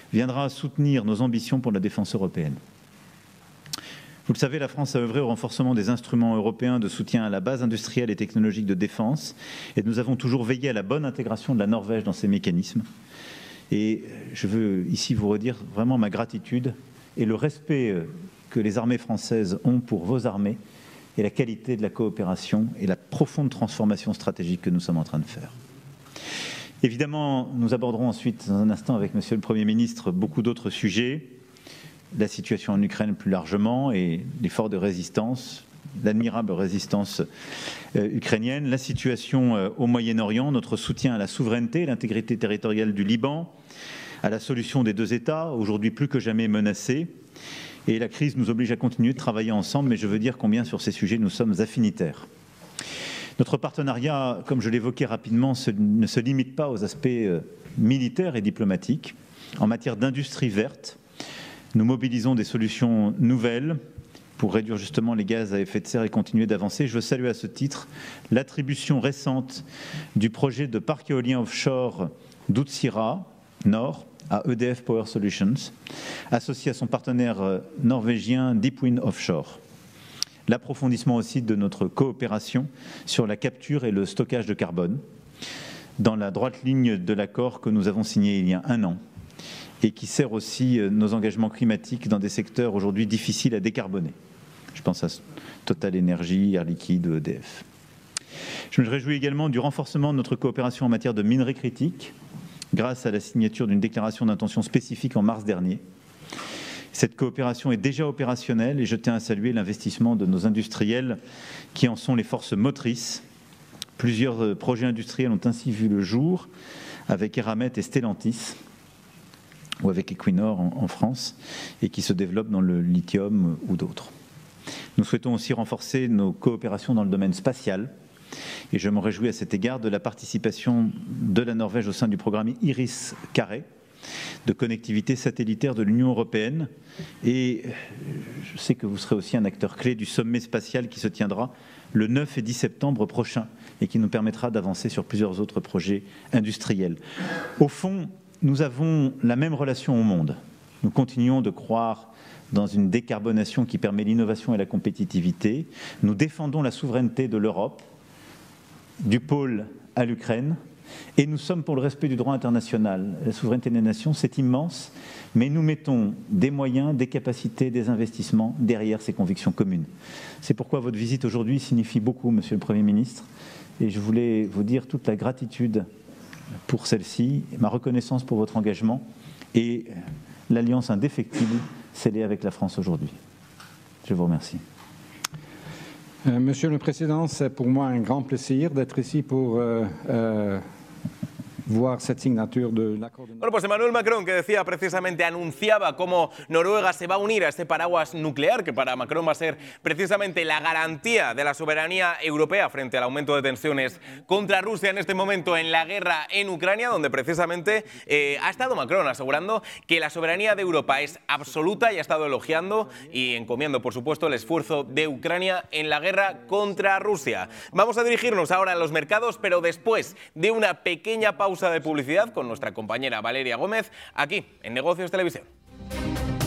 viendra soutenir nos ambitions pour la défense européenne. Vous le savez, la France a œuvré au renforcement des instruments européens de soutien à la base industrielle et technologique de défense, et nous avons toujours veillé à la bonne intégration de la Norvège dans ces mécanismes. Et je veux ici vous redire vraiment ma gratitude et le respect que les armées françaises ont pour vos armées et la qualité de la coopération et la profonde transformation stratégique que nous sommes en train de faire. Évidemment, nous aborderons ensuite, dans un instant, avec Monsieur le Premier ministre, beaucoup d'autres sujets, la situation en Ukraine plus largement et l'effort de résistance, l'admirable résistance ukrainienne, la situation au Moyen-Orient, notre soutien à la souveraineté et l'intégrité territoriale du Liban, à la solution des deux États, aujourd'hui plus que jamais menacés. Et la crise nous oblige à continuer de travailler ensemble, mais je veux dire combien sur ces sujets nous sommes affinitaires. Notre partenariat, comme je l'évoquais rapidement, ne se limite pas aux aspects militaires et diplomatiques. En matière d'industrie verte, nous mobilisons des solutions nouvelles pour réduire justement les gaz à effet de serre et continuer d'avancer. Je veux saluer à ce titre l'attribution récente du projet de parc éolien offshore d'Utsira Nord à EDF Power Solutions, associé à son partenaire norvégien Deepwind Offshore. L'approfondissement aussi de notre coopération sur la capture et le stockage de carbone, dans la droite ligne de l'accord que nous avons signé il y a un an, et qui sert aussi nos engagements climatiques dans des secteurs aujourd'hui difficiles à décarboner. Je pense à Total Energy, Air Liquide, EDF. Je me réjouis également du renforcement de notre coopération en matière de minerais critiques, grâce à la signature d'une déclaration d'intention spécifique en mars dernier. Cette coopération est déjà opérationnelle et je tiens à saluer l'investissement de nos industriels qui en sont les forces motrices. Plusieurs projets industriels ont ainsi vu le jour avec Eramet et Stellantis, ou avec Equinor en France, et qui se développent dans le lithium ou d'autres. Nous souhaitons aussi renforcer nos coopérations dans le domaine spatial, et je me réjouis à cet égard de la participation de la Norvège au sein du programme IRIS-CARE, de connectivité satellitaire de l'Union européenne, et je sais que vous serez aussi un acteur clé du sommet spatial qui se tiendra le 9 et 10 septembre prochain, et qui nous permettra d'avancer sur plusieurs autres projets industriels. Au fond, nous avons la même relation au monde. Nous continuons de croire dans une décarbonation qui permet l'innovation et la compétitivité. Nous défendons la souveraineté de l'Europe, du pôle à l'Ukraine, et nous sommes pour le respect du droit international. La souveraineté des nations, c'est immense, mais nous mettons des moyens, des capacités, des investissements derrière ces convictions communes. C'est pourquoi votre visite aujourd'hui signifie beaucoup, Monsieur le Premier ministre, et je voulais vous dire toute la gratitude pour celle-ci, ma reconnaissance pour votre engagement et l'alliance indéfectible scellée avec la France aujourd'hui. Je vous remercie. Monsieur le Président, c'est pour moi un grand plaisir d'être ici pour voir cette signature de l'accord. Bueno, pues Emmanuel Macron, que decía precisamente, anunciaba cómo Noruega se va a unir a este paraguas nuclear, que para Macron va a ser precisamente la garantía de la soberanía europea frente al aumento de tensiones contra Rusia en este momento en la guerra en Ucrania, donde precisamente ha estado Macron asegurando que la soberanía de Europa es absoluta y ha estado elogiando y encomiando, por supuesto, el esfuerzo de Ucrania en la guerra contra Rusia. Vamos a dirigirnos ahora a los mercados, pero después de una pequeña pausa de publicidad con nuestra compañera Valeria Gómez, aquí en Negocios Televisión.